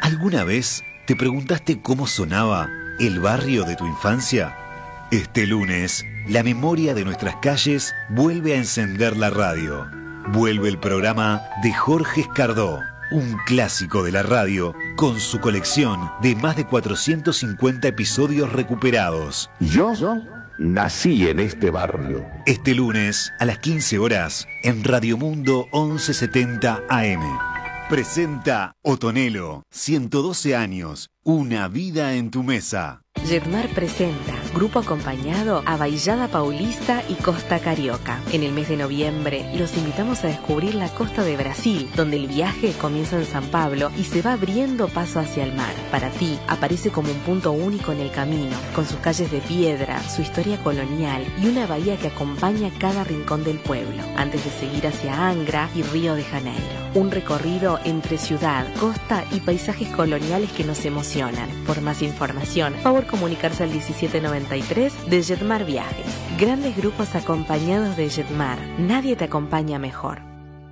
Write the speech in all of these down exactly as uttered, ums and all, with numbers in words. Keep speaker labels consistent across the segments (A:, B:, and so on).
A: ¿Alguna vez te preguntaste cómo sonaba el barrio de tu infancia? Este lunes, la memoria de nuestras calles vuelve a encender la radio. Vuelve el programa de Jorge Escardó, un clásico de la radio, con su colección de más de cuatrocientos cincuenta episodios recuperados.
B: Yo nací en este barrio.
A: Este lunes, a las quince horas, en Radio Mundo once setenta A M. Presenta Otonelo, ciento doce años, una vida en tu mesa.
C: Jetmar presenta grupo acompañado a Baillada Paulista y Costa Carioca. En el mes de noviembre los invitamos a descubrir la costa de Brasil, donde el viaje comienza en San Pablo y se va abriendo paso hacia el mar. Para ti aparece como un punto único en el camino, con sus calles de piedra, su historia colonial y una bahía que acompaña cada rincón del pueblo, antes de seguir hacia Angra y Río de Janeiro. Un recorrido entre ciudad, costa y paisajes coloniales que nos emocionan. Por más información, favor comunicarse al diecisiete noventa y tres de Jetmar Viajes. Grandes grupos acompañados de Jetmar. Nadie te acompaña mejor.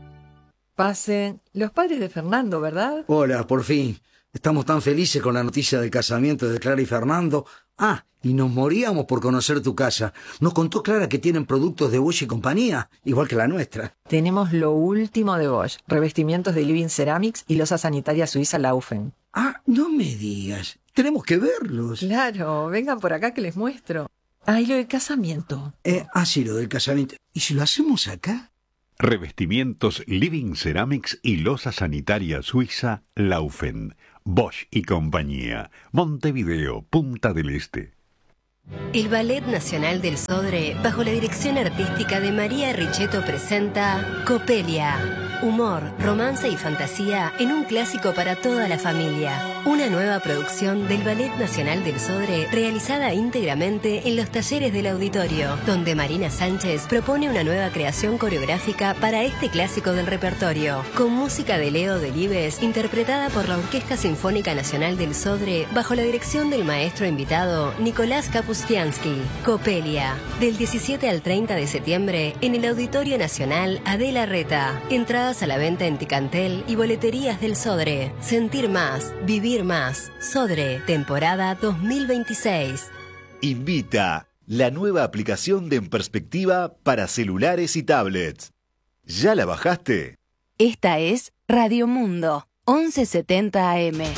D: Pasen. Los padres de Fernando, ¿verdad?
E: Hola, por fin. Estamos tan felices con la noticia del casamiento de Clara y Fernando. Ah, y nos moríamos por conocer tu casa. Nos contó Clara que tienen productos de Bosch y compañía, igual que la nuestra.
D: Tenemos lo último de Bosch. Revestimientos de Living Ceramics y losa sanitaria suiza Laufen.
E: Ah, no me digas. Tenemos que verlos.
D: Claro, vengan por acá que les muestro. Ah, y lo del casamiento.
E: Eh, ah, sí, lo del casamiento. ¿Y si lo hacemos acá?
F: Revestimientos Living Ceramics y losa sanitaria suiza Laufen. Bosch y compañía. Montevideo, Punta del Este.
G: El Ballet Nacional del Sodre, bajo la dirección artística de María Richetto, presenta Copelia. Humor, romance y fantasía en un clásico para toda la familia. Una nueva producción del Ballet Nacional del Sodre realizada íntegramente en los talleres del auditorio, donde Marina Sánchez propone una nueva creación coreográfica para este clásico del repertorio, con música de Leo Delibes, interpretada por la Orquesta Sinfónica Nacional del Sodre, bajo la dirección del maestro invitado Nicolás Kapustiansky. Copelia, del diecisiete al treinta de septiembre en el Auditorio Nacional Adela Reta. Entradas a la venta en Ticantel y boleterías del Sodre. Sentir más, vivir más. Sodre, temporada dos mil veintiséis.
A: Invita la nueva aplicación de En Perspectiva para celulares y tablets. ¿Ya la bajaste?
H: Esta es Radio Mundo, once setenta A M.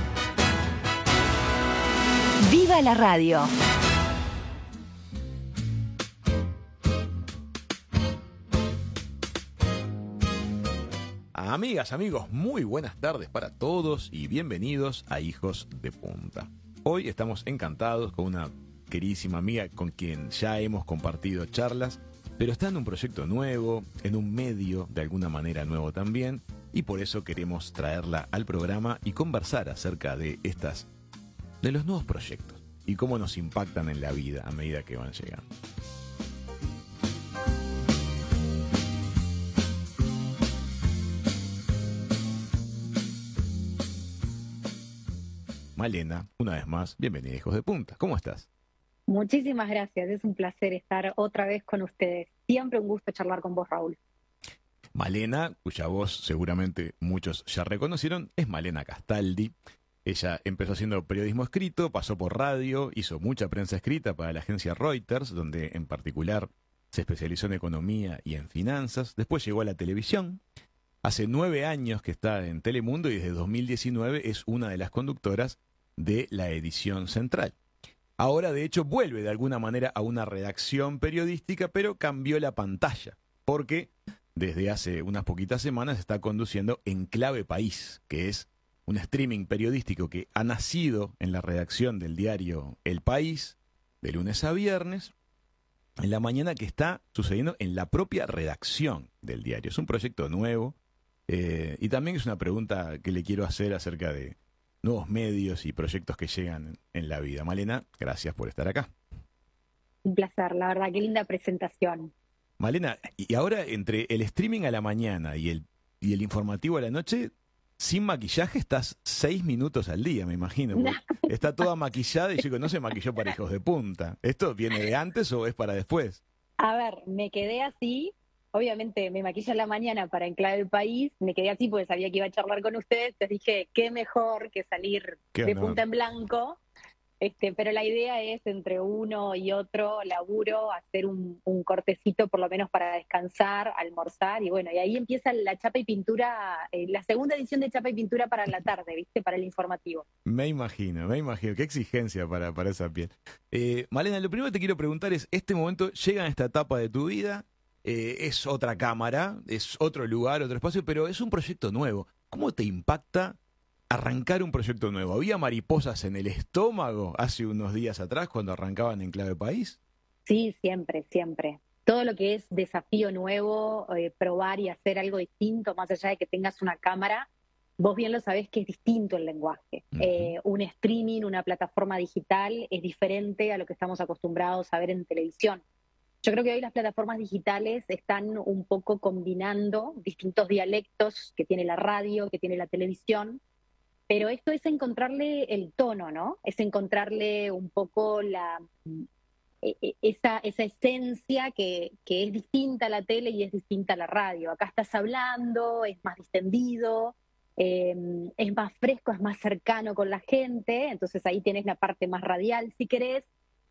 H: ¡Viva la radio!
I: Amigas, amigos, muy buenas tardes para todos y bienvenidos a Hijos de Punta. Hoy estamos encantados con una queridísima amiga con quien ya hemos compartido charlas, pero está en un proyecto nuevo, en un medio de alguna manera nuevo también, y por eso queremos traerla al programa y conversar acerca de estas, de los nuevos proyectos y cómo nos impactan en la vida a medida que van llegando. Malena, una vez más, bienvenida a Hijos de Punta. ¿Cómo estás?
J: Muchísimas gracias, es un placer estar otra vez con ustedes. Siempre un gusto charlar con vos, Raúl.
I: Malena, cuya voz seguramente muchos ya reconocieron, es Malena Castaldi. Ella empezó haciendo periodismo escrito, pasó por radio, hizo mucha prensa escrita para la agencia Reuters, donde en particular se especializó en economía y en finanzas. Después llegó a la televisión. Hace nueve años que está en Telemundo y desde dos mil diecinueve es una de las conductoras de la edición central. Ahora, de hecho, vuelve de alguna manera a una redacción periodística, pero cambió la pantalla, porque desde hace unas poquitas semanas está conduciendo Enclave País, que es un streaming periodístico que ha nacido en la redacción del diario El País, de lunes a viernes, en la mañana, que está sucediendo en la propia redacción del diario. Es un proyecto nuevo, eh, y también es una pregunta que le quiero hacer acerca de nuevos medios y proyectos que llegan en la vida. Malena, gracias por estar acá.
J: Un placer, la verdad, qué linda presentación.
I: Malena, y ahora entre el streaming a la mañana y el, y el informativo a la noche, sin maquillaje estás seis minutos al día, me imagino. No. Está toda maquillada y yo digo, no se maquilló para Hijos de Punta. ¿Esto viene de antes o es para después?
J: A ver, me quedé así obviamente me maquillo en la mañana para Enclave del País, me quedé así porque sabía que iba a charlar con ustedes, entonces dije, qué mejor que salir
I: Qué
J: de
I: honor.
J: punta en blanco. Este, pero la idea es entre uno y otro laburo, hacer un, un cortecito por lo menos para descansar, almorzar, y bueno, y ahí empieza la chapa y pintura, eh, la segunda edición de chapa y pintura para la tarde, ¿viste? Para el informativo.
I: Me imagino, me imagino. Qué exigencia para, para esa piel. Eh, Malena, lo primero que te quiero preguntar es, este momento llega a esta etapa de tu vida, eh, es otra cámara, es otro lugar, otro espacio, pero es un proyecto nuevo. ¿Cómo te impacta arrancar un proyecto nuevo? ¿Había mariposas en el estómago hace unos días atrás cuando arrancaban en Clave País?
J: Sí, siempre, siempre. Todo lo que es desafío nuevo, eh, probar y hacer algo distinto, más allá de que tengas una cámara, vos bien lo sabés que es distinto el lenguaje. Uh-huh. Eh, un streaming, una plataforma digital es diferente a lo que estamos acostumbrados a ver en televisión. Yo creo que hoy las plataformas digitales están un poco combinando distintos dialectos que tiene la radio, que tiene la televisión, pero esto es encontrarle el tono, ¿no? Es encontrarle un poco la, esa, esa esencia que, que es distinta a la tele y es distinta a la radio. Acá estás hablando, es más distendido, eh, es más fresco, es más cercano con la gente, entonces ahí tienes la parte más radial si querés,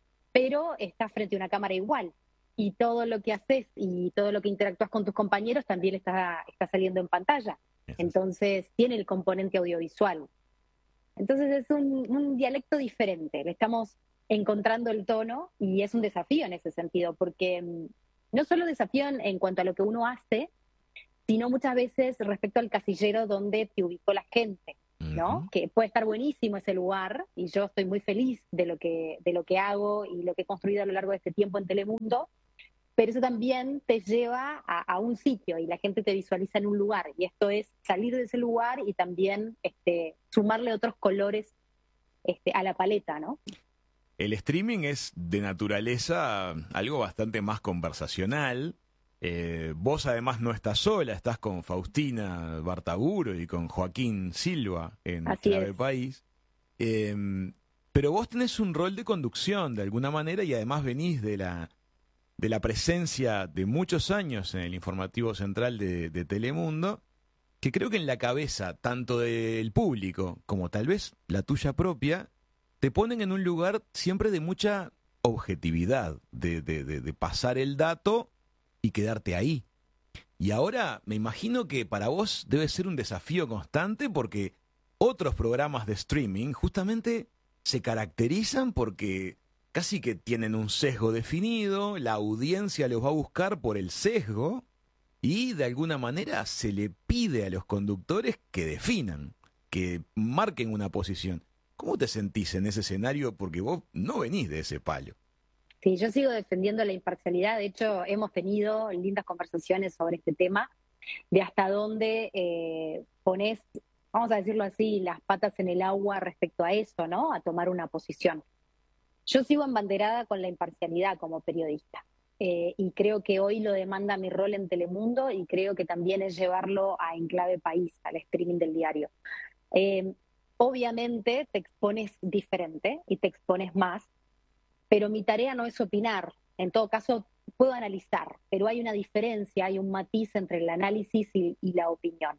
J: pero estás frente a una cámara igual. Y todo lo que haces y todo lo que interactúas con tus compañeros también está, está saliendo en pantalla. Entonces tiene el componente audiovisual. Entonces es un, un dialecto diferente, le estamos encontrando el tono y es un desafío en ese sentido, porque no solo desafío en, en cuanto a lo que uno hace, sino muchas veces respecto al casillero donde te ubicó la gente, ¿no? Uh-huh. Que puede estar buenísimo ese lugar y yo estoy muy feliz de lo que, de lo que hago y lo que he construido a lo largo de este tiempo en Telemundo, pero eso también te lleva a, a un sitio y la gente te visualiza en un lugar, y esto es salir de ese lugar y también este, sumarle otros colores este, a la paleta, ¿no?
I: El streaming es de naturaleza algo bastante más conversacional. Eh, vos además no estás sola, estás con Faustina Bartaburo y con Joaquín Silva en Clave País. Eh, pero vos tenés un rol de conducción de alguna manera y además venís de la... de la presencia de muchos años en el informativo central de, de Telemundo, que creo que en la cabeza, tanto del público como tal vez la tuya propia, te ponen en un lugar siempre de mucha objetividad, de, de, de, de pasar el dato y quedarte ahí. Y ahora me imagino que para vos debe ser un desafío constante porque otros programas de streaming justamente se caracterizan porque casi que tienen un sesgo definido, la audiencia los va a buscar por el sesgo y de alguna manera se le pide a los conductores que definan, que marquen una posición. ¿Cómo te sentís en ese escenario? Porque vos no venís de ese palo.
J: Sí, yo sigo defendiendo la imparcialidad. De hecho, hemos tenido lindas conversaciones sobre este tema, de hasta dónde eh, pones, vamos a decirlo así, las patas en el agua respecto a eso, ¿no? A tomar una posición. Yo sigo embanderada con la imparcialidad como periodista eh, y creo que hoy lo demanda mi rol en Telemundo y creo que también es llevarlo a Enclave País, al streaming del diario. Eh, obviamente te expones diferente y te expones más, pero mi tarea no es opinar. En todo caso, puedo analizar, pero hay una diferencia, hay un matiz entre el análisis y, y la opinión.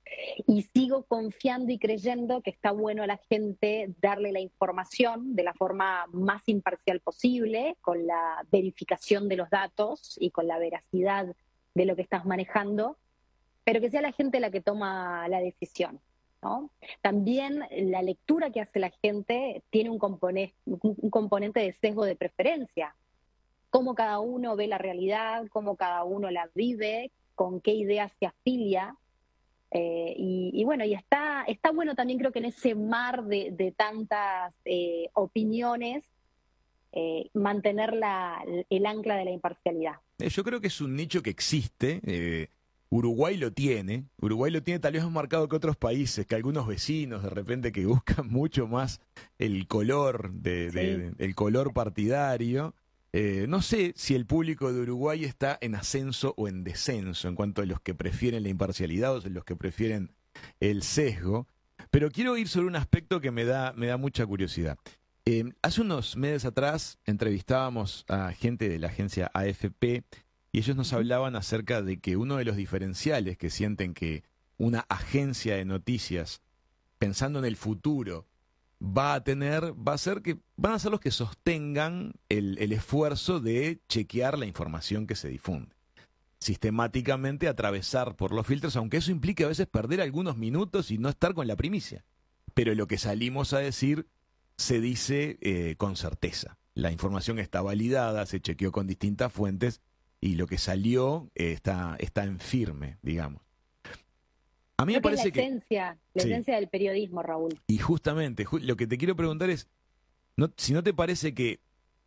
J: Y sigo confiando y creyendo que está bueno a la gente darle la información de la forma más imparcial posible, con la verificación de los datos y con la veracidad de lo que estás manejando, pero que sea la gente la que toma la decisión, ¿no? También la lectura que hace la gente tiene un componente, un componente de sesgo de preferencia. Cómo cada uno ve la realidad, cómo cada uno la vive, con qué ideas se afilia. Eh, y, y bueno, y está, está bueno también, creo que en ese mar de, de tantas eh, opiniones, eh, mantener la, el ancla de la imparcialidad.
I: Yo creo que es un nicho que existe. Eh, Uruguay lo tiene. Uruguay lo tiene tal vez más marcado que otros países, que algunos vecinos de repente que buscan mucho más el color, de, de, sí. de, el color partidario. Eh, no sé si el público de Uruguay está en ascenso o en descenso en cuanto a los que prefieren la imparcialidad o los que prefieren el sesgo, pero quiero ir sobre un aspecto que me da, me da mucha curiosidad. Eh, hace unos meses atrás entrevistábamos a gente de la agencia A F P y ellos nos hablaban acerca de que uno de los diferenciales que sienten que una agencia de noticias, pensando en el futuro, va a tener, va a ser que van a ser los que sostengan el, el esfuerzo de chequear la información que se difunde. Sistemáticamente atravesar por los filtros, aunque eso implique a veces perder algunos minutos y no estar con la primicia. Pero lo que salimos a decir se dice eh, con certeza. La información está validada, se chequeó con distintas fuentes y lo que salió eh, está, está en firme, digamos. A mí me parece
J: es la esencia,
I: que...
J: la
I: sí.
J: esencia del periodismo, Raúl.
I: Y justamente, ju- lo que te quiero preguntar es, ¿no, si no te parece que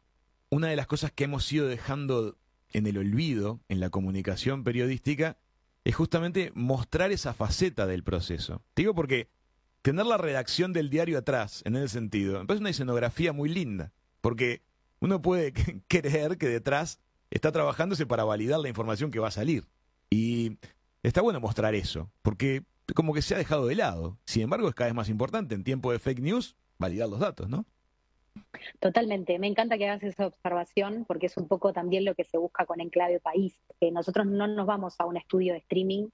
I: una de las cosas que hemos ido dejando en el olvido en la comunicación periodística es justamente mostrar esa faceta del proceso? Te digo porque tener la redacción del diario atrás, en ese sentido, me parece una escenografía muy linda, porque uno puede creer que detrás está trabajándose para validar la información que va a salir. Y está bueno mostrar eso, porque como que se ha dejado de lado. Sin embargo, es cada vez más importante en tiempo de fake news validar los datos, ¿no?
J: Totalmente, me encanta que hagas esa observación porque es un poco también lo que se busca con Enclave País, que nosotros no nos vamos a un estudio de streaming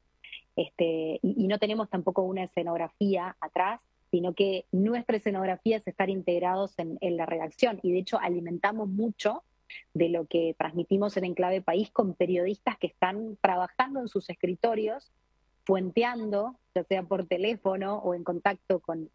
J: este, y, y no tenemos tampoco una escenografía atrás, sino que nuestra escenografía es estar integrados en, en la redacción y de hecho alimentamos mucho de lo que transmitimos en Enclave País con periodistas que están trabajando en sus escritorios, fuenteando, ya sea por teléfono o en contacto con,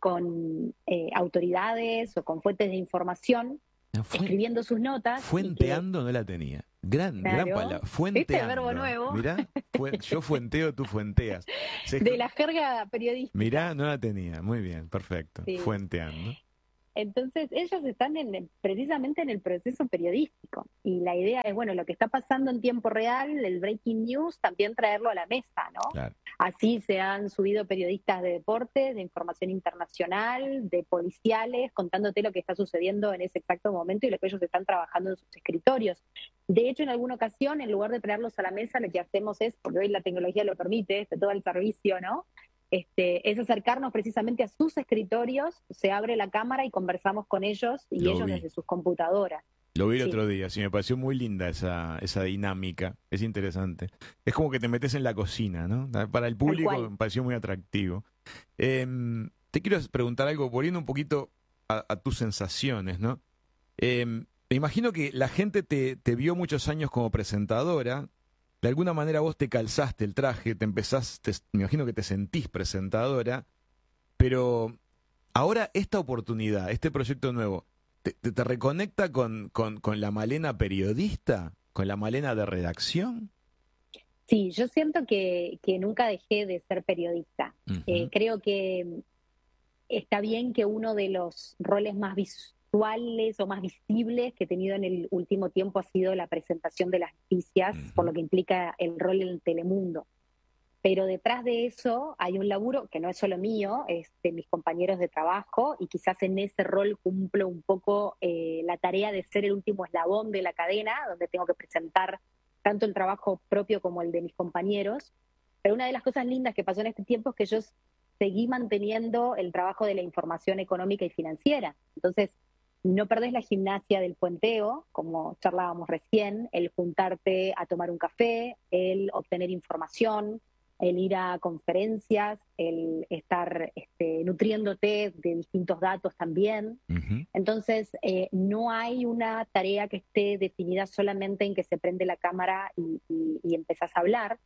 J: con eh, autoridades o con fuentes de información,
I: No, fue,
J: escribiendo sus notas.
I: Fuenteando que, no la tenía. Gran,
J: claro,
I: gran palabra. Fuenteando.
J: ¿Viste? Verbo nuevo.
I: Mirá, fue, yo fuenteo, tú fuenteas.
J: Se, de la jerga periodística.
I: Mirá, no la tenía. Muy bien, perfecto. Sí. Fuenteando.
J: Entonces, ellos están en, precisamente en el proceso periodístico. Y la idea es, bueno, lo que está pasando en tiempo real, el breaking news, también traerlo a la mesa, ¿no?
I: Claro.
J: Así se han subido periodistas de deportes, de información internacional, de policiales, contándote lo que está sucediendo en ese exacto momento y lo que ellos están trabajando en sus escritorios. De hecho, en alguna ocasión, en lugar de traerlos a la mesa, lo que hacemos es, porque hoy la tecnología lo permite, este, todo el servicio, ¿no? Este, es acercarnos precisamente a sus escritorios, se abre la cámara y conversamos con ellos y
I: Lo
J: ellos
I: vi.
J: desde sus computadoras.
I: Lo vi el
J: Sí.
I: otro día, sí, me pareció muy linda esa, esa dinámica, es interesante. Es como que te metes en la cocina, ¿no? Para el público me pareció muy atractivo. Eh, te quiero preguntar algo, volviendo un poquito a, a tus sensaciones, ¿no? Eh, me imagino que la gente te, te vio muchos años como presentadora. De alguna manera vos te calzaste el traje, te empezás, te, me imagino que te sentís presentadora, pero ahora esta oportunidad, este proyecto nuevo, ¿te, te, te reconecta con, con, con la Malena periodista, con la Malena de redacción?
J: Sí, yo siento que, que nunca dejé de ser periodista.
I: Uh-huh.
J: Eh, creo que está bien que uno de los roles más visuales o más visibles que he tenido en el último tiempo ha sido la presentación de las noticias, uh-huh. por lo que implica el rol en Telemundo. Pero detrás de eso hay un laburo que no es solo mío, es de mis compañeros de trabajo, y quizás en ese rol cumplo un poco eh, la tarea de ser el último eslabón de la cadena, donde tengo que presentar tanto el trabajo propio como el de mis compañeros. Pero una de las cosas lindas que pasó en este tiempo es que yo seguí manteniendo el trabajo de la información económica y financiera. Entonces, no perdés la gimnasia del puenteo, como charlábamos recién, el juntarte a tomar un café, el obtener información, el ir a conferencias, el estar este, nutriéndote de distintos datos también. Uh-huh. Entonces, eh, no hay una tarea que esté definida solamente en que se prende la cámara y, y, y empezás a hablar,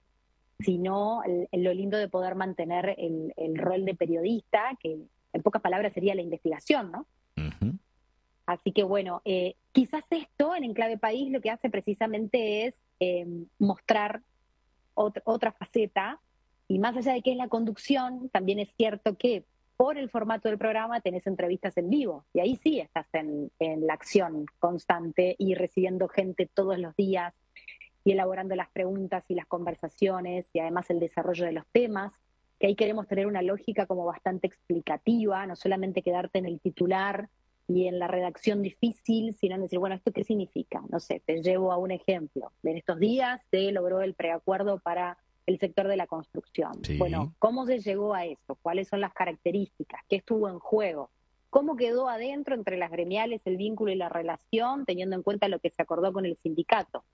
J: sino el, lo lindo de poder mantener el, el rol de periodista, que en pocas palabras sería la investigación, ¿no?
I: Uh-huh.
J: Así que bueno, eh, quizás esto en Enclave País lo que hace precisamente es eh, mostrar otra, otra faceta, y más allá de que es la conducción, también es cierto que por el formato del programa tenés entrevistas en vivo, y ahí sí estás en, en la acción constante y recibiendo gente todos los días y elaborando las preguntas y las conversaciones y además el desarrollo de los temas, que ahí queremos tener una lógica como bastante explicativa, no solamente quedarte en el titular y en la redacción difícil, sino decir, bueno, ¿esto qué significa? No sé, te llevo a un ejemplo. En estos días se logró el preacuerdo para el sector de la construcción.
I: Sí.
J: Bueno, ¿cómo se llegó a eso? ¿Cuáles son las características? ¿Qué estuvo en juego? ¿Cómo quedó adentro entre las gremiales el vínculo y la relación, teniendo en cuenta lo que se acordó con el sindicato?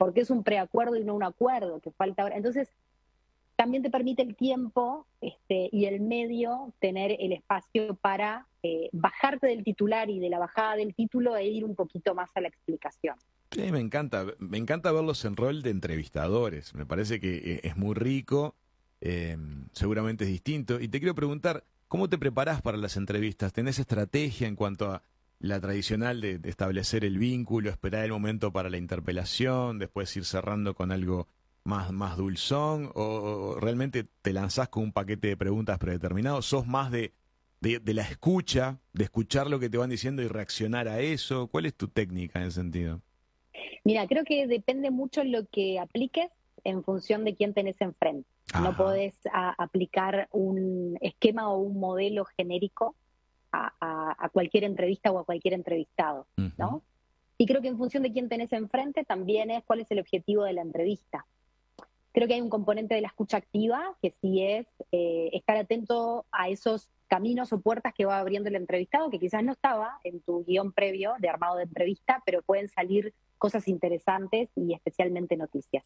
J: ¿Por qué es un preacuerdo y no un acuerdo? Que falta ahora. Entonces, también te permite el tiempo este, y el medio tener el espacio para eh, bajarte del titular y de la bajada del título e ir un poquito más a la explicación.
I: Sí, me encanta. Me encanta verlos en rol de entrevistadores. Me parece que es muy rico, eh, seguramente es distinto. Y te quiero preguntar, ¿cómo te preparás para las entrevistas? ¿Tenés estrategia en cuanto a la tradicional de, de establecer el vínculo, esperar el momento para la interpelación, después ir cerrando con algo más, más dulzón, o, o realmente te lanzás con un paquete de preguntas predeterminados? ¿Sos más de, de, de la escucha, de escuchar lo que te van diciendo y reaccionar a eso? ¿Cuál es tu técnica en ese sentido?
J: Mira, creo que depende mucho lo que apliques en función de quién tenés enfrente. Ajá. No podés a, aplicar un esquema o un modelo genérico a, a, a cualquier entrevista o a cualquier entrevistado, ¿no? Uh-huh. Y creo que en función de quién tenés enfrente también es cuál es el objetivo de la entrevista. Creo que hay un componente de la escucha activa que sí es eh, estar atento a esos caminos o puertas que va abriendo el entrevistado, que quizás no estaba en tu guión previo de armado de entrevista, pero pueden salir cosas interesantes y especialmente noticias.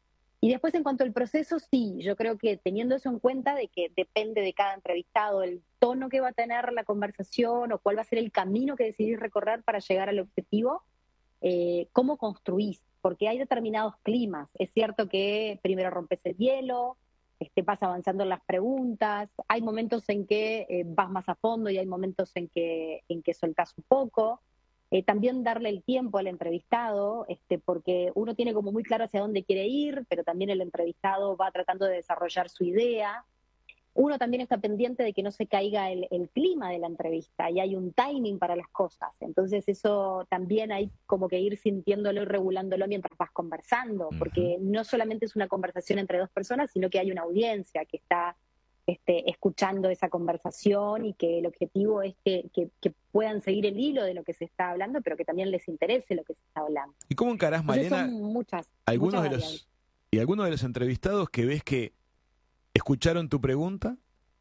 J: Y después, en cuanto al proceso, sí, yo creo que teniendo eso en cuenta de que depende de cada entrevistado el tono que va a tener la conversación o cuál va a ser el camino que decidís recorrer para llegar al objetivo, eh, cómo construís, porque hay determinados climas. Es cierto que primero rompes el hielo, este, vas avanzando en las preguntas, hay momentos en que eh, vas más a fondo y hay momentos en que, en que soltás un poco. Eh, también darle el tiempo al entrevistado, este, porque uno tiene como muy claro hacia dónde quiere ir, pero también el entrevistado va tratando de desarrollar su idea. Uno también está pendiente de que no se caiga el, el clima de la entrevista y hay un timing para las cosas. Entonces eso también hay como que ir sintiéndolo y regulándolo mientras vas conversando, porque no solamente es una conversación entre dos personas, sino que hay una audiencia que está Este, escuchando esa conversación y que el objetivo es que, que, que puedan seguir el hilo de lo que se está hablando, pero que también les interese lo que se está hablando.
I: ¿Y cómo encarás, Malena,
J: son muchas,
I: algunos
J: muchas
I: de los y algunos de los entrevistados que ves que escucharon tu pregunta,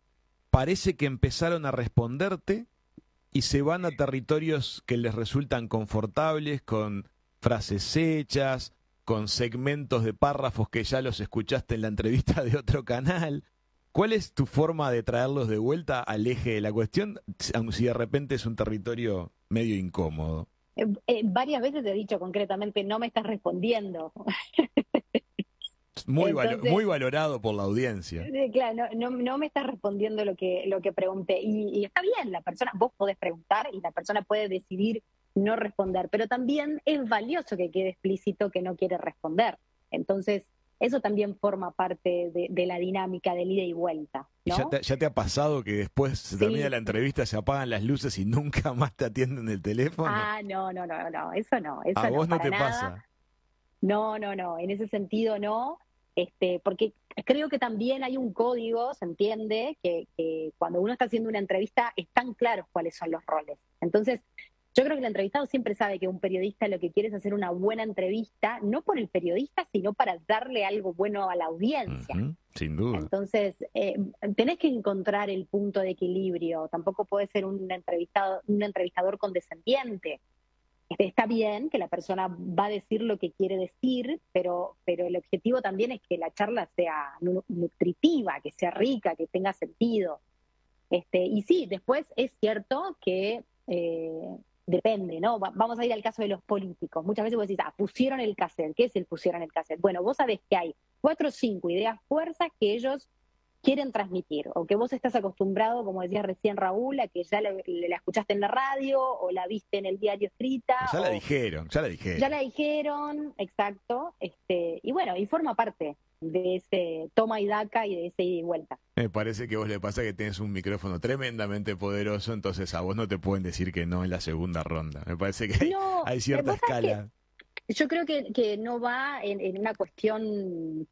I: parece que empezaron a responderte y se van a territorios que les resultan confortables, con frases hechas, con segmentos de párrafos que ya los escuchaste en la entrevista de otro canal? ¿Cuál es tu forma de traerlos de vuelta al eje de la cuestión, aun si de repente es un territorio medio incómodo?
J: Eh, eh, varias veces he dicho concretamente, no me estás respondiendo.
I: Muy, Entonces, valo, muy valorado por la audiencia.
J: Eh, claro, no, no, no me estás respondiendo lo que, lo que pregunté. Y, y está bien, la persona, vos podés preguntar y la persona puede decidir no responder, pero también es valioso que quede explícito que no quiere responder. Entonces, eso también forma parte de, de la dinámica del ida y vuelta, ¿no?
I: ¿Y ya te, ya te ha pasado que después se
J: Sí.
I: termina la entrevista, se apagan las luces y nunca más te atienden el teléfono?
J: Ah, no, no, no, no, eso no. Eso
I: ¿A
J: no,
I: vos no
J: para
I: te
J: nada.
I: pasa?
J: No, no, no, en ese sentido no, este, porque creo que también hay un código, se entiende, que, que cuando uno está haciendo una entrevista están claros cuáles son los roles. Entonces, yo creo que el entrevistado siempre sabe que un periodista lo que quiere es hacer una buena entrevista, no por el periodista, sino para darle algo bueno a la audiencia.
I: Uh-huh, sin duda.
J: Entonces, eh, tenés que encontrar el punto de equilibrio. Tampoco puede ser un entrevistado, un entrevistador condescendiente. Está bien que la persona va a decir lo que quiere decir, pero, pero el objetivo también es que la charla sea nutritiva, que sea rica, que tenga sentido. Este, y sí, después es cierto que eh, depende, ¿no? Va, vamos a ir al caso de los políticos. Muchas veces vos decís, ah, pusieron el cassette. ¿Qué es el pusieron el cassette? Bueno, vos sabés que hay cuatro o cinco ideas fuerzas que ellos quieren transmitir, o que vos estás acostumbrado, como decías recién Raúl, a que ya la, la escuchaste en la radio o la viste en el diario escrita.
I: Ya la
J: o,
I: dijeron, ya la dijeron.
J: Ya la dijeron, exacto. Este, y bueno, y forma parte de ese toma y daca y de ese ida y vuelta.
I: Me parece que vos le pasa que tenés un micrófono tremendamente poderoso, entonces a vos no te pueden decir que no en la segunda ronda. Me parece que hay,
J: no,
I: hay cierta escala.
J: Yo creo que, que no va en, en una cuestión,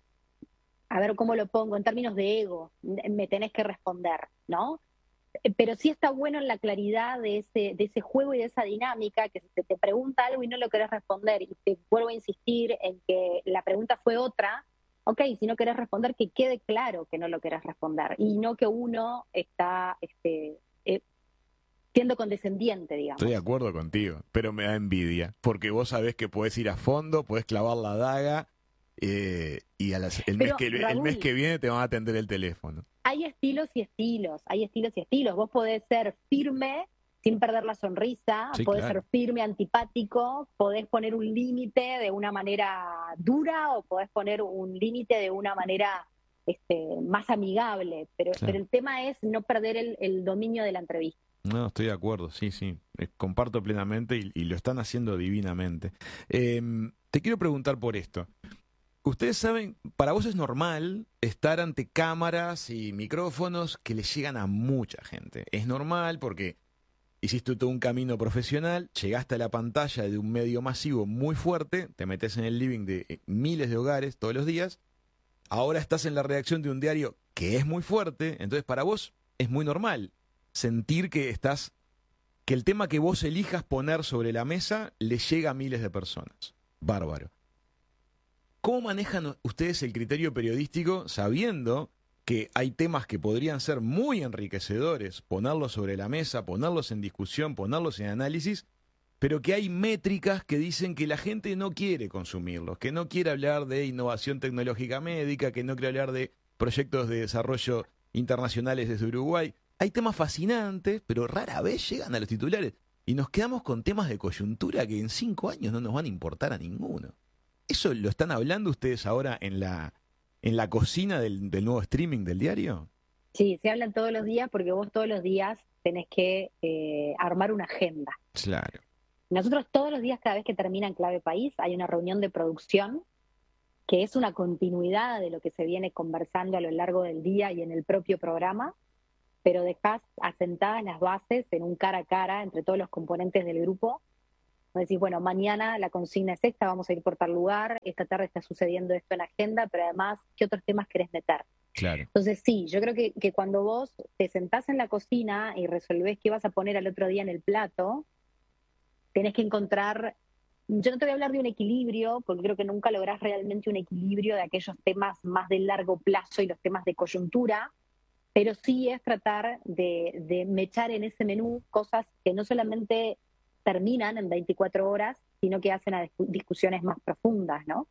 J: a ver cómo lo pongo, en términos de ego, me tenés que responder, ¿no? Pero sí está bueno en la claridad de ese, de ese juego y de esa dinámica, que si te, te pregunta algo y no lo querés responder, y te vuelvo a insistir en que la pregunta fue otra, ok, si no querés responder, que quede claro que no lo querés responder, y no que uno está, este, eh, siendo condescendiente, digamos.
I: Estoy de acuerdo contigo, pero me da envidia, porque vos sabés que podés ir a fondo, podés clavar la daga, eh, y a las, el, mes que,
J: Raúl,
I: el mes que viene te van a atender el teléfono.
J: Hay estilos y estilos, hay estilos y estilos. Vos podés ser firme sin perder la sonrisa,
I: Sí,
J: podés
I: claro.
J: ser firme, antipático, podés poner un límite de una manera dura o podés poner un límite de una manera este, más amigable, pero,
I: Claro.
J: pero el tema es no perder el, el dominio de la entrevista.
I: No, estoy de acuerdo, sí, sí, eh, comparto plenamente y, y lo están haciendo divinamente. Eh, te quiero preguntar por esto. Ustedes saben, para vos es normal estar ante cámaras y micrófonos que le llegan a mucha gente. Es normal porque hiciste todo un camino profesional, llegaste a la pantalla de un medio masivo muy fuerte, te metes en el living de eh, miles de hogares todos los días, ahora estás en la redacción de un diario que es muy fuerte, entonces para vos es muy normal sentir que estás, que el tema que vos elijas poner sobre la mesa le llega a miles de personas. Bárbaro. ¿Cómo manejan ustedes el criterio periodístico sabiendo que hay temas que podrían ser muy enriquecedores, ponerlos sobre la mesa, ponerlos en discusión, ponerlos en análisis, pero que hay métricas que dicen que la gente no quiere consumirlos, que no quiere hablar de innovación tecnológica médica, que no quiere hablar de proyectos de desarrollo internacionales desde Uruguay? Hay temas fascinantes, pero rara vez llegan a los titulares. Y nos quedamos con temas de coyuntura que en cinco años no nos van a importar a ninguno. ¿Eso lo están hablando ustedes ahora en la, en la cocina del, del nuevo streaming del diario?
J: Sí, se hablan todos los días porque vos todos los días tenés que eh, armar una agenda.
I: Claro.
J: Nosotros todos los días, cada vez que termina En Clave País, hay una reunión de producción que es una continuidad de lo que se viene conversando a lo largo del día y en el propio programa, pero dejás asentadas las bases en un cara a cara entre todos los componentes del grupo. Vos decís, bueno, mañana la consigna es esta, vamos a ir por tal lugar, esta tarde está sucediendo esto en la agenda, pero además, ¿qué otros temas querés meter?
I: Claro.
J: Entonces sí, yo creo que, que cuando vos te sentás en la cocina y resolvés qué vas a poner al otro día en el plato, tenés que encontrar, yo no te voy a hablar de un equilibrio, porque creo que nunca lográs realmente un equilibrio de aquellos temas más de largo plazo y los temas de coyuntura, pero sí es tratar de, de mechar en ese menú cosas que no solamente terminan en veinticuatro horas, sino que hacen a discu- discusiones más profundas, ¿no?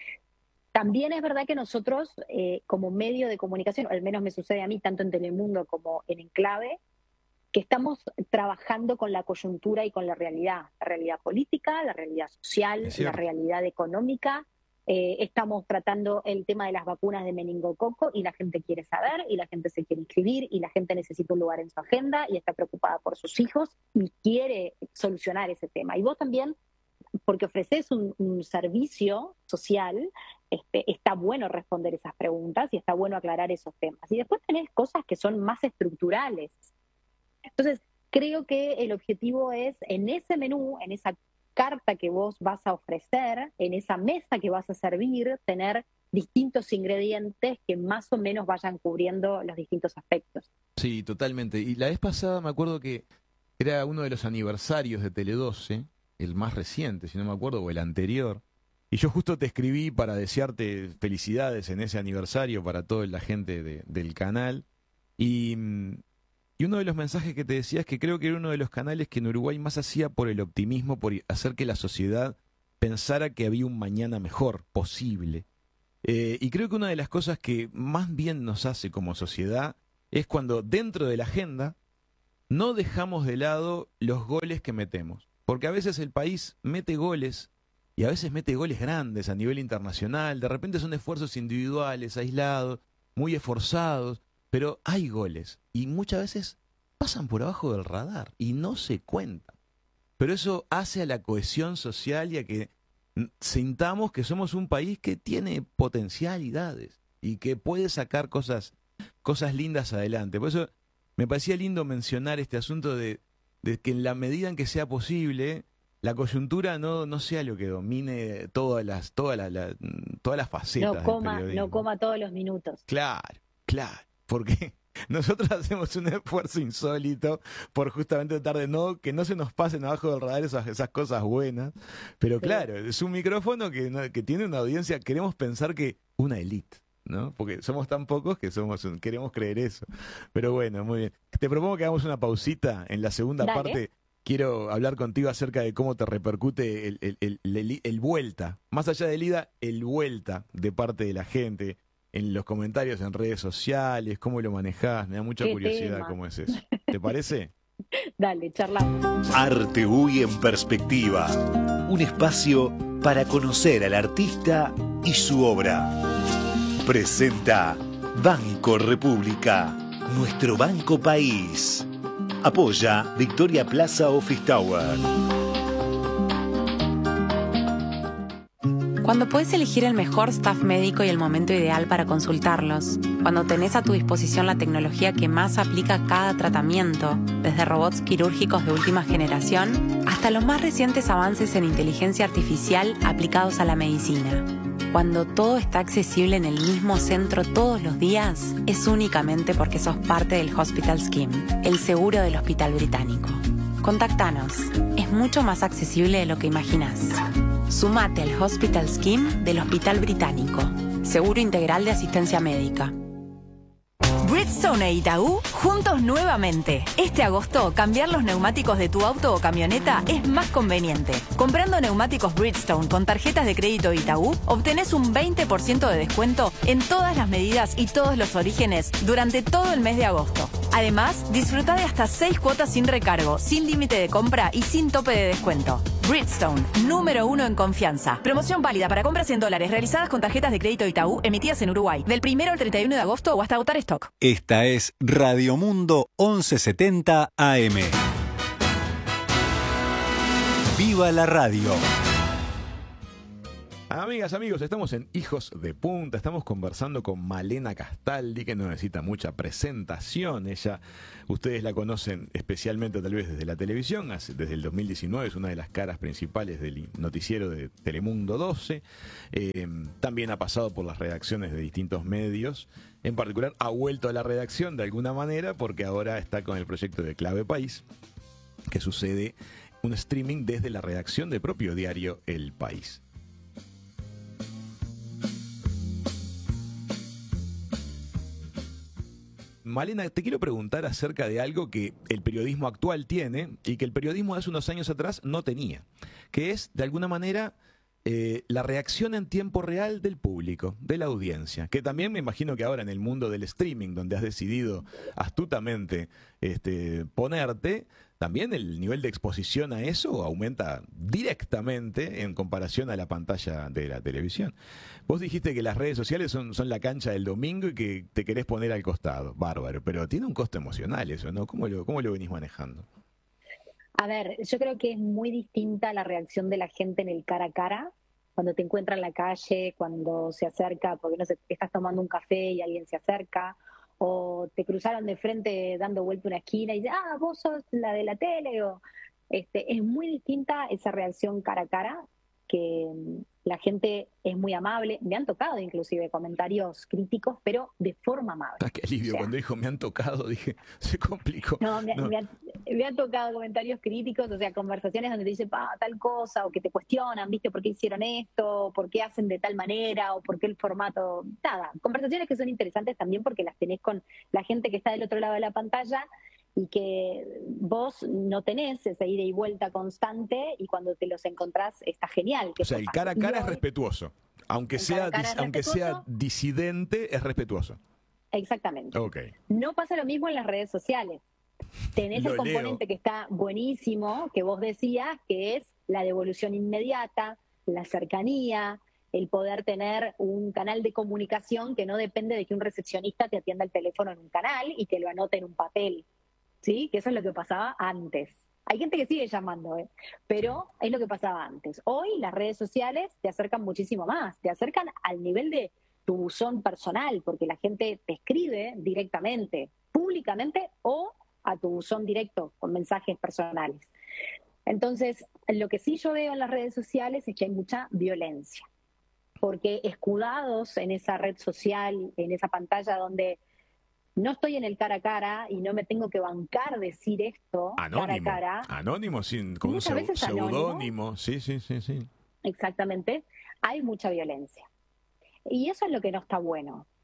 J: También es verdad que nosotros, eh, como medio de comunicación, o al menos me sucede a mí, tanto en Telemundo como en Enclave, que estamos trabajando con la coyuntura y con la realidad, la realidad política, la realidad social, la realidad económica. Eh, estamos tratando el tema de las vacunas de meningococo y la gente quiere saber y la gente se quiere inscribir y la gente necesita un lugar en su agenda y está preocupada por sus hijos y quiere solucionar ese tema. Y vos también, porque ofreces un, un servicio social, este, está bueno responder esas preguntas y está bueno aclarar esos temas. Y después tenés cosas que son más estructurales. Entonces, creo que el objetivo es, en ese menú, en esa carta que vos vas a ofrecer, en esa mesa que vas a servir, tener distintos ingredientes que más o menos vayan cubriendo los distintos aspectos.
I: Sí, totalmente. Y la vez pasada me acuerdo que era uno de los aniversarios de Tele doce, el más reciente, si no me acuerdo, o el anterior. Y yo justo te escribí para desearte felicidades en ese aniversario para toda la gente de, del canal. Y... Y uno de los mensajes que te decía es que creo que era uno de los canales que en Uruguay más hacía por el optimismo, por hacer que la sociedad pensara que había un mañana mejor, posible. Eh, y creo que una de las cosas que más bien nos hace como sociedad es cuando dentro de la agenda no dejamos de lado los goles que metemos. Porque a veces el país mete goles y a veces mete goles grandes a nivel internacional. De repente son esfuerzos individuales, aislados, muy esforzados. Pero hay goles y muchas veces pasan por abajo del radar y no se cuentan. Pero eso hace a la cohesión social y a que sintamos que somos un país que tiene potencialidades y que puede sacar cosas, cosas lindas adelante. Por eso me parecía lindo mencionar este asunto de, de que en la medida en que sea posible, la coyuntura no, no sea lo que domine todas las, todas las, la, todas las facetas
J: No coma,
I: del periodismo.
J: no coma todos los minutos.
I: Claro, claro. Porque nosotros hacemos un esfuerzo insólito por justamente tratar de no, que no se nos pasen abajo del radar esas, esas cosas buenas. Pero
J: Sí.
I: claro, es un micrófono que, no- que tiene una audiencia, queremos pensar que una élite. ¿no? Porque somos tan pocos que somos un, queremos creer eso. Pero bueno, muy bien. Te propongo que hagamos una pausita. En la segunda
J: Dale.
I: parte quiero hablar contigo acerca de cómo te repercute el, el, el, el, el vuelta. Más allá del ida, el vuelta de parte de la gente. En los comentarios, en redes sociales, cómo lo manejás. Me da mucha
J: Qué
I: curiosidad
J: tema.
I: cómo es eso. ¿Te parece?
J: Dale, charlamos.
A: Arte U Y en perspectiva. Un espacio para conocer al artista y su obra. Presenta Banco República, nuestro banco país. Apoya Victoria Plaza Office Tower.
C: Cuando puedes elegir el mejor staff médico y el momento ideal para consultarlos, cuando tenés a tu disposición la tecnología que más aplica a cada tratamiento, desde robots quirúrgicos de última generación hasta los más recientes avances en inteligencia artificial aplicados a la medicina. Cuando todo está accesible en el mismo centro todos los días, es únicamente porque sos parte del Hospital Scheme, el seguro del Hospital Británico. Contactanos, es mucho más accesible de lo que imaginás. Sumate al Hospital Scheme del Hospital Británico. Seguro integral de asistencia médica.
K: Bridgestone e Itaú, juntos nuevamente. Este agosto, cambiar los neumáticos de tu auto o camioneta es más conveniente. Comprando neumáticos Bridgestone con tarjetas de crédito Itaú, obtenés un veinte por ciento de descuento en todas las medidas y todos los orígenes durante todo el mes de agosto. Además, disfruta de hasta seis cuotas sin recargo, sin límite de compra y sin tope de descuento. Bridgestone, número uno en confianza. Promoción válida para compras en dólares realizadas con tarjetas de crédito Itaú emitidas en Uruguay, del primero al treinta y uno de agosto o hasta agotar stock.
L: Esta es Radio Mundo once setenta A M. ¡Viva la radio!
I: Amigas, amigos, estamos en Hijos de Punta, estamos conversando con Malena Castaldi, que no necesita mucha presentación. Ella, ustedes la conocen especialmente tal vez desde la televisión, desde el dos mil diecinueve es una de las caras principales del noticiero de Telemundo doce. Eh, también ha pasado por las redacciones de distintos medios. En particular, ha vuelto a la redacción de alguna manera porque ahora está con el proyecto de Clave País, que sucede un streaming desde la redacción del propio diario El País. Malena, te quiero preguntar acerca de algo que el periodismo actual tiene y que el periodismo de hace unos años atrás no tenía, que es, de alguna manera, eh, la reacción en tiempo real del público, de la audiencia, que también me imagino que ahora en el mundo del streaming, donde has decidido astutamente este, ponerte, también el nivel de exposición a eso aumenta directamente en comparación a la pantalla de la televisión. Vos dijiste que las redes sociales son, son la cancha del domingo y que te querés poner al costado. Bárbaro, pero tiene un costo emocional eso, ¿no? ¿Cómo lo, cómo lo venís manejando?
J: A ver, yo creo que es muy distinta la reacción de la gente en el cara a cara, cuando te encuentra en la calle, cuando se acerca, porque no sé, estás tomando un café y alguien se acerca, o te cruzaron de frente dando vuelta una esquina y dices, ah, vos sos la de la tele, o este, es muy distinta esa reacción cara a cara, que la gente es muy amable. Me han tocado inclusive comentarios críticos, pero de forma amable.
I: Ah, qué alivio, o sea, cuando dijo me han tocado, dije, se complicó.
J: No, me,
I: no.
J: Me, han, me han tocado comentarios críticos, o sea, conversaciones donde te dicen, pa, tal cosa, o que te cuestionan, ¿viste? ¿Por qué hicieron esto? ¿Por qué hacen de tal manera? ¿O por qué el formato? Nada, conversaciones que son interesantes también porque las tenés con la gente que está del otro lado de la pantalla y que vos no tenés esa ida y vuelta constante y cuando te los encontrás está genial. Que
I: o sea, el cara a cara es respetuoso. Aunque sea,
J: cara
I: dis, aunque sea disidente, es respetuoso.
J: Exactamente.
I: Okay.
J: No pasa lo mismo en las redes sociales. Tenés
I: lo
J: el componente
I: leo.
J: que está buenísimo, que vos decías, que es la devolución inmediata, la cercanía, el poder tener un canal de comunicación que no depende de que un recepcionista te atienda el teléfono en un canal y te lo anote en un papel. ¿Sí? Que eso es lo que pasaba antes. Hay gente que sigue llamando, ¿eh? Pero es lo que pasaba antes. Hoy las redes sociales te acercan muchísimo más, te acercan al nivel de tu buzón personal, porque la gente te escribe directamente, públicamente o a tu buzón directo con mensajes personales. Entonces, lo que sí yo veo en las redes sociales es que hay mucha violencia, porque escudados en esa red social, en esa pantalla donde no estoy en el cara a cara y no me tengo que bancar decir esto
I: anónimo,
J: cara a cara.
I: Anónimo, sin, con un
J: veces
I: seudónimo. Sí, sí, sí, sí.
J: Exactamente. Hay mucha violencia. Y eso es lo que no está bueno.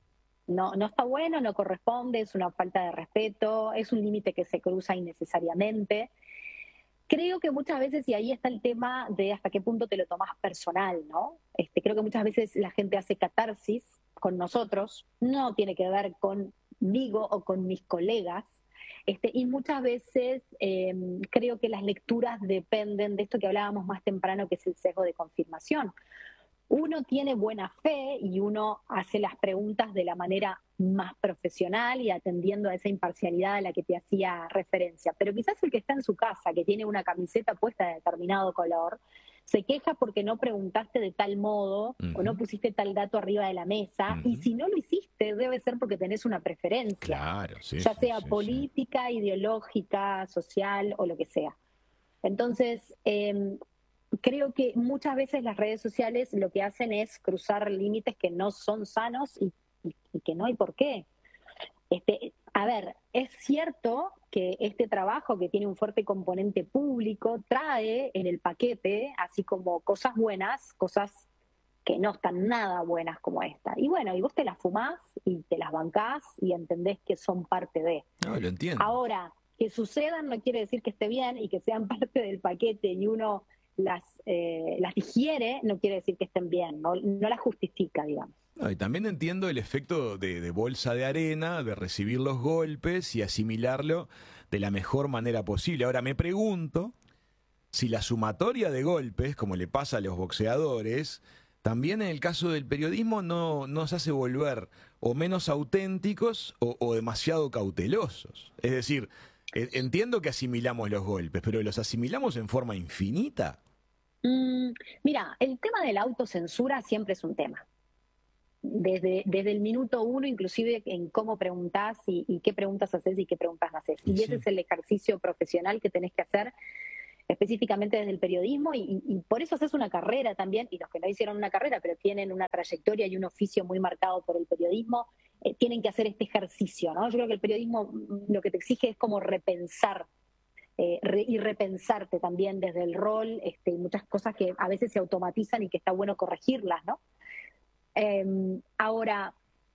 J: no, no está bueno, no corresponde, es una falta de respeto, es un límite que se cruza innecesariamente. Creo que muchas veces, y ahí está el tema de hasta qué punto te lo tomás personal, ¿no? Este, creo que muchas veces la gente hace catarsis con nosotros, no tiene que ver conmigo o con mis colegas, este, y muchas veces eh, creo que las lecturas dependen de esto que hablábamos más temprano, que es el sesgo de confirmación. Uno tiene buena fe y uno hace las preguntas de la manera más profesional y atendiendo a esa imparcialidad a la que te hacía referencia. Pero quizás el que está en su casa, que tiene una camiseta puesta de determinado color, se queja porque no preguntaste de tal modo uh-huh. o no pusiste tal dato arriba de la mesa, uh-huh. y si no lo hiciste debe ser porque tenés una preferencia,
I: claro, sí,
J: ya
I: sí,
J: sea
I: sí,
J: política,
I: sí.
J: ideológica, social o lo que sea. Entonces, eh, creo que muchas veces las redes sociales lo que hacen es cruzar límites que no son sanos y, y, y que no hay por qué. Este, a ver, es cierto que este trabajo, que tiene un fuerte componente público, trae en el paquete, así como cosas buenas, cosas que no están nada buenas como esta. Y bueno, y vos te las fumás y te las bancás y entendés que son parte de.
I: No, lo entiendo.
J: Ahora, que sucedan no quiere decir que esté bien, y que sean parte del paquete y uno las, eh, las digiere, no quiere decir que estén bien, no, no las justifica, digamos.
I: No, y también entiendo el efecto de, de bolsa de arena, de recibir los golpes y asimilarlo de la mejor manera posible. Ahora me pregunto si la sumatoria de golpes, como le pasa a los boxeadores, también en el caso del periodismo no nos hace volver o menos auténticos o, o demasiado cautelosos. Es decir, entiendo que asimilamos los golpes, pero ¿los asimilamos en forma infinita?
J: Mm, mira, el tema de la autocensura siempre es un tema. Desde, desde el minuto uno, inclusive en cómo preguntás y, y qué preguntas haces y qué preguntas no haces. Y sí. Ese es el ejercicio profesional que tenés que hacer específicamente desde el periodismo, y, y, y por eso haces una carrera también, y los que no hicieron una carrera pero tienen una trayectoria y un oficio muy marcado por el periodismo, eh, tienen que hacer este ejercicio, ¿no? Yo creo que el periodismo lo que te exige es como repensar eh, re, y repensarte también desde el rol, este, y muchas cosas que a veces se automatizan y que está bueno corregirlas, ¿no? Eh, ahora,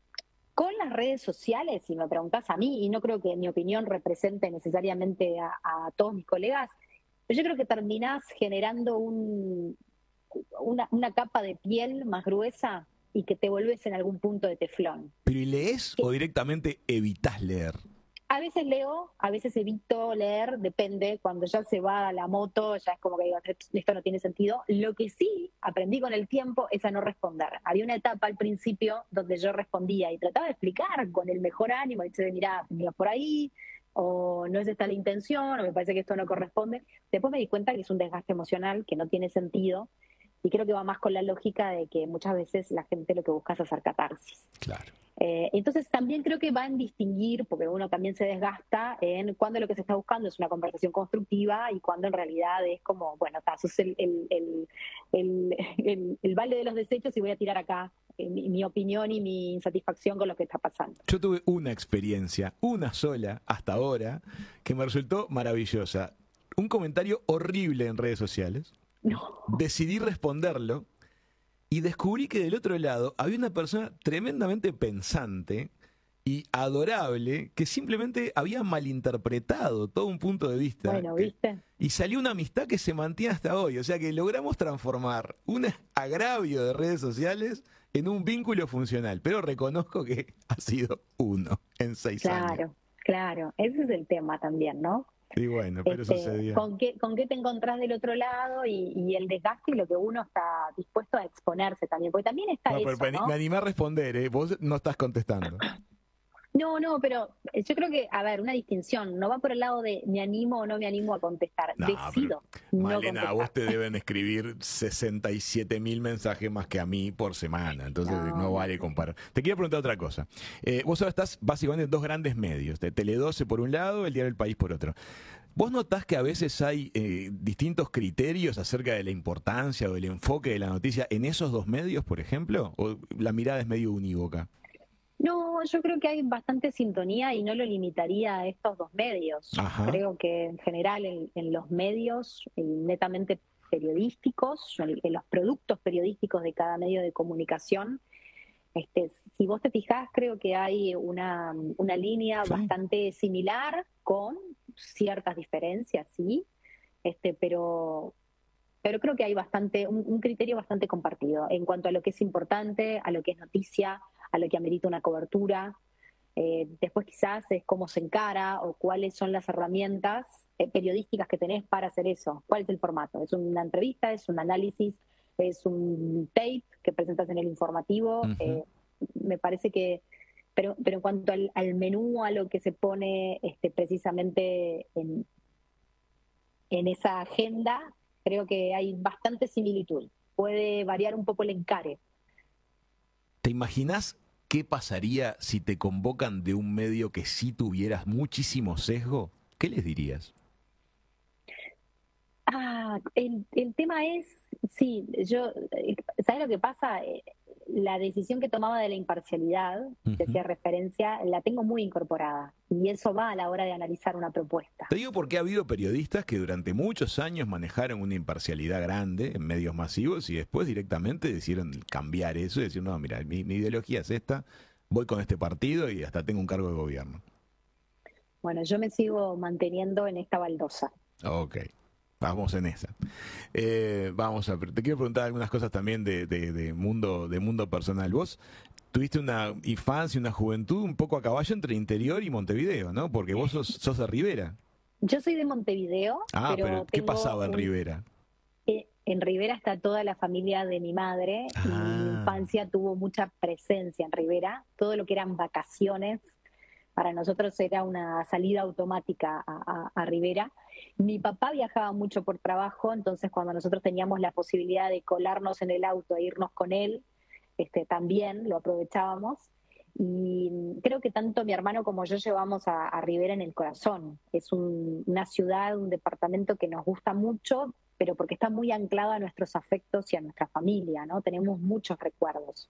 J: con las redes sociales, si me preguntás a mí, y no creo que mi opinión represente necesariamente a, a todos mis colegas, yo creo que terminás generando un, una, una capa de piel más gruesa y que te volvés en algún punto de teflón.
I: ¿Pero y lees o directamente evitás leer?
J: A veces leo, a veces evito leer, depende. Cuando ya se va a la moto, ya es como que digo, esto no tiene sentido. Lo que sí aprendí con el tiempo es a no responder. Había una etapa al principio donde yo respondía y trataba de explicar con el mejor ánimo, y decía, mirá, mira por ahí, o no es esta la intención, o me parece que esto no corresponde. Después me di cuenta que es un desgaste emocional, que no tiene sentido, y creo que va más con la lógica de que muchas veces la gente lo que busca es hacer catarsis.
I: Claro.
J: Eh, entonces también creo que va en distinguir, porque uno también se desgasta en cuando lo que se está buscando es una conversación constructiva y cuando en realidad es como, bueno, eso es el, el, el, el, el, el balde de los desechos y voy a tirar acá eh, mi, mi opinión y mi insatisfacción con lo que está pasando.
I: Yo tuve una experiencia, una sola hasta ahora, que me resultó maravillosa. Un comentario horrible en redes sociales.
J: No.
I: Decidí responderlo. Y descubrí que del otro lado había una persona tremendamente pensante y adorable que simplemente había malinterpretado todo un punto de vista.
J: Bueno, ¿viste?
I: Y salió una amistad que se mantiene hasta hoy. O sea que logramos transformar un agravio de redes sociales en un vínculo funcional. Pero reconozco que ha sido uno en seis
J: claro,
I: años.
J: Claro, claro. Ese es el tema también, ¿no?
I: Y bueno, pero
J: este,
I: sucedió.
J: ¿con qué, ¿Con qué te encontrás del otro lado? Y, y el desgaste y lo que uno está dispuesto a exponerse también. Porque también está
I: no,
J: eso,
I: pero
J: ¿no?
I: Me animé a responder, ¿eh? Vos no estás contestando.
J: No, no, pero yo creo que, a ver, una distinción. No va por el lado de me animo o no me animo a contestar.
I: No,
J: Decido
I: pero,
J: no
I: Malena,
J: contestar.
I: a vos te deben escribir sesenta y siete mil mensajes más que a mí por semana. Entonces no, no vale comparar. Te quiero preguntar otra cosa. Eh, vos ahora estás básicamente en dos grandes medios. De Tele doce por un lado, el Diario del País por otro. ¿Vos notás que a veces hay eh, distintos criterios acerca de la importancia o del enfoque de la noticia en esos dos medios, por ejemplo? ¿O la mirada es medio unívoca?
J: No, yo creo que hay bastante sintonía y no lo limitaría a estos dos medios.
I: Ajá.
J: Creo que en general en, en los medios netamente periodísticos, en, en los productos periodísticos de cada medio de comunicación, Este, si vos te fijás, creo que hay una, una línea sí. bastante similar, con ciertas diferencias, sí, este, pero, pero creo que hay bastante un, un criterio bastante compartido en cuanto a lo que es importante, a lo que es noticia, a lo que amerita una cobertura. Eh, después quizás es cómo se encara o cuáles son las herramientas eh, periodísticas que tenés para hacer eso. ¿Cuál es el formato? ¿Es una entrevista? ¿Es un análisis? ¿Es un tape que presentas en el informativo? Uh-huh. eh, me parece que... Pero, pero en cuanto al, al menú, a lo que se pone este, precisamente en, en esa agenda, creo que hay bastante similitud. Puede variar un poco el encare.
I: ¿Te imaginas qué pasaría si te convocan de un medio que sí tuvieras muchísimo sesgo? ¿Qué les dirías?
J: Ah, el, el tema es, sí, yo, ¿sabes lo que pasa? La decisión que tomaba de la imparcialidad, uh-huh. que hacía referencia, la tengo muy incorporada. Y eso va a la hora de analizar una propuesta.
I: Te digo porque ha habido periodistas que durante muchos años manejaron una imparcialidad grande en medios masivos y después directamente decidieron cambiar eso y decir, no, mira, mi, mi ideología es esta, voy con este partido y hasta tengo un cargo de gobierno.
J: Bueno, yo me sigo manteniendo en esta baldosa.
I: Ok. Vamos en esa. Eh, vamos a ver, te quiero preguntar algunas cosas también de, de, de mundo de mundo personal. Vos tuviste una infancia, una juventud un poco a caballo entre Interior y Montevideo, ¿no? Porque vos sos, sos de Rivera.
J: Yo soy de Montevideo.
I: Ah, pero, pero ¿qué pasaba en un... Rivera?
J: Eh, en Rivera está toda la familia de mi madre. Ah. Y mi infancia tuvo mucha presencia en Rivera. Todo lo que eran vacaciones, para nosotros era una salida automática a, a, a Rivera. Mi papá viajaba mucho por trabajo, entonces cuando nosotros teníamos la posibilidad de colarnos en el auto e irnos con él, este, también lo aprovechábamos. Y creo que tanto mi hermano como yo llevamos a, a Rivera en el corazón. Es un, una ciudad, un departamento que nos gusta mucho, pero porque está muy anclado a nuestros afectos y a nuestra familia, ¿no? Tenemos muchos recuerdos.